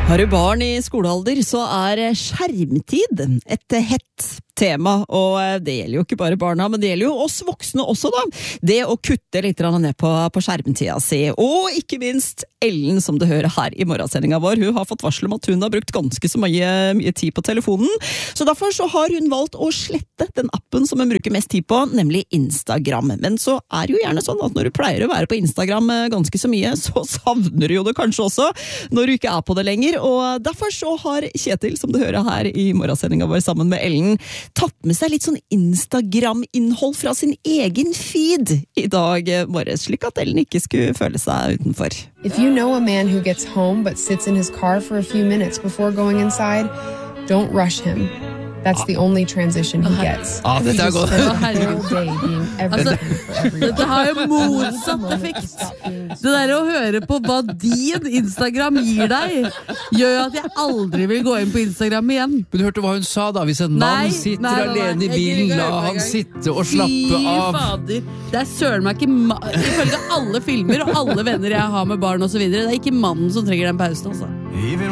Har du barn i skolealder, så skjermtid et hett tema, og det gjelder jo ikke bare barna, men det gjelder jo oss voksne også da. Det å kutte litt ned på skjermtida si, og ikke minst Ellen, som du hører her i morgensendingen vår. Hun har fått varsel om at hun har brukt ganske så mye tid på telefonen, så derfor så har hun valgt å slette den appen som hun bruker mest tid på, nemlig Instagram. Men så det jo gjerne sånn at når du pleier å være på Instagram ganske så mye, så savner du jo det kanskje også når du ikke på det lenger, og derfor så har Kjetil, som du hører her i morgensendingen vår sammen med Ellen, tatt med seg litt sånn Instagram-innhold fra sin egen feed i dag morges, slik at Ellen ikke skulle føle seg utenfor. If you know a man who gets home but sits in his car for a few minutes before going inside, don't rush him. That's the only transition he gets. Dette godt. Dette har jo motsatt effekt. Det der å høre på hva din Instagram gir deg, gjør at jeg aldri vil gå inn på Instagram igjen. Men du hørte hva hun sa da? Hvis en mann sitter alene i bilen, la han sitte og slappe av. Fy fader, det søren meg ikke ifølge alle filmer og alle venner jeg har med barn og så videre, det ikke mannen som trenger den pausen altså.